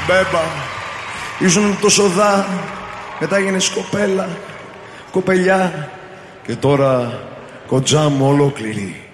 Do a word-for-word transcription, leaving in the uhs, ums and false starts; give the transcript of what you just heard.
Μπέμπα, ήσουν τόσο δά, μετά γίνες κοπέλα, κοπελιά και τώρα κοντζά μου ολόκληρη.